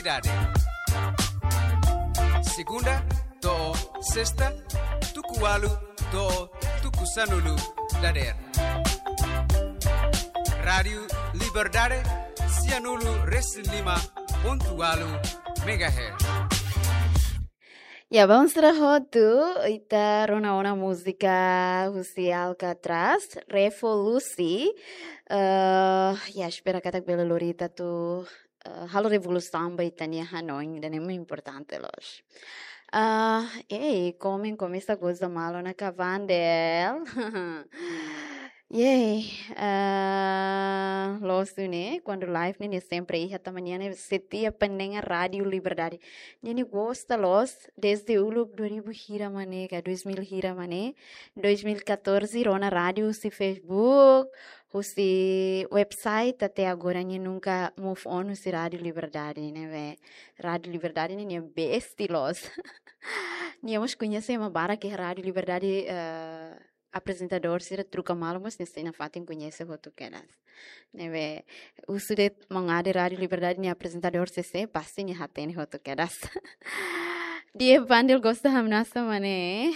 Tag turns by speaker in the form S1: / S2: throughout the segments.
S1: Liberdade. Segunda, to sexta, tukualu, to tukusanulu, dader. Rádio Liberdade, Cianulu, Resilima, pontualu, megahertz.
S2: Ya, vamos trahotu ita rona música social atrás, revolusi. Ya, espera que tak bela lorita tu halo revolução baitania Hanoi, dan é muito importante los. Como essa coisa malo na cavandel. Los né, quando live né sempre aí até manhã né setia pendenga Rádio Liberdade. Nini gosta los desde o 2000 hira mané, 2000 hira mané, 2014 rona rádio se Facebook, se website até agora nini nunca move on se Rádio Liberdade, né, vé. Rádio Liberdade nini é besti los. Nini conhecer uma bara que Rádio Liberdade apresentador sira truca malo mas nesse na fatin conhece o tu queras neve o sudet mangade Rádio Liberdade ni apresentador CC pasti ni haten o tu queras dia bandil gosta hamnasa mane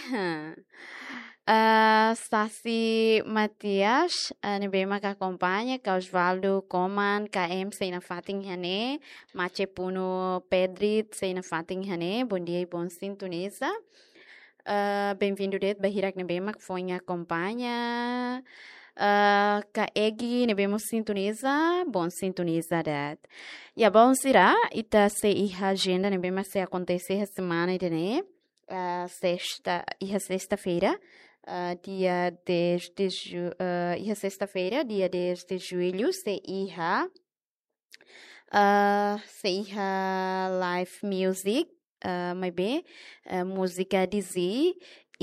S2: Stasi Matias nebe maka acompanha Osvaldo Coman KM sei na fatin hane Mache Puno Pedrit sei na fatin hane bom dia e bom sintonisa. Bem-vindo det Bahirak Nebema que foi acompanha ka egi nebemos sintoniza bom sintoniza det e bom será ita se a agenda nebema se acontecer a semana né sexta-feira dia 10 de sexta-feira dia 10 de julho se live music música dizi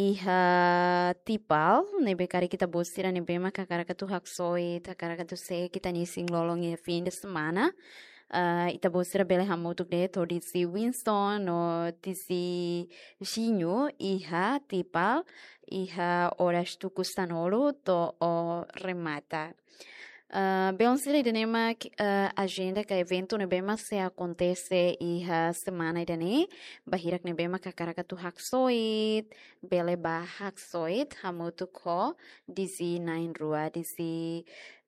S2: tipal nebe kari kita bostira nebe maka karaka tu haksoi karaka tu se kita nising lolong e fim de semana ita bostira bele hamotuk de to dizi Winston no dizi Ginho tipal horas tu kustanolo to o remata. Bem, se ele tem uma agenda que evento ne bema se acontece e a semana né bahirak ne bema kakara tu haksoit bele ba haksoit hamutu ko disi nain rua disi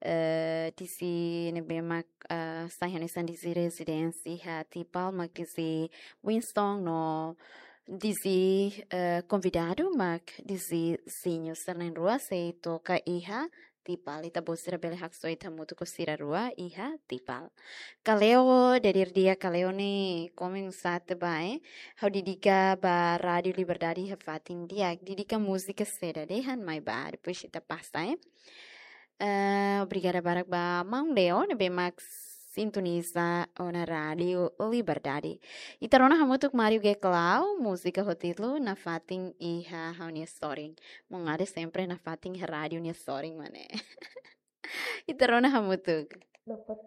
S2: ne bema sahanesan disi residensi ha tipal mak disi Winston no disi convidado mak disi sinyo sernain rua se toka iha tipal ita bosira bele hakso ita mutu kosira rua iha tipal kaleo dari dia kaleo ne coming sat bae how didika ba Rádio Liberdade hafatin dia didika música seda dehan mai ba depois ita pasta obrigada barak ba mang leo ne be max sintoniza na Rádio Liberdade. Itarona hamutuk Mario Geklau, música hotitlo na fating iha haunia storing. Mongade sempre na fating rádio nia storing mane. Itarona hamutuk.